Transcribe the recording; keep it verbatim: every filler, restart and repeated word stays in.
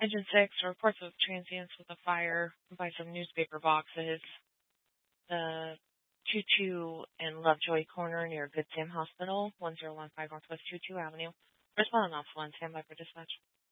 Engine six, reports of transients with a fire by some newspaper boxes. The two two in Lovejoy Corner near Good Sam Hospital, one zero one five Northwest two two Avenue. Responding off one, stand by for dispatch.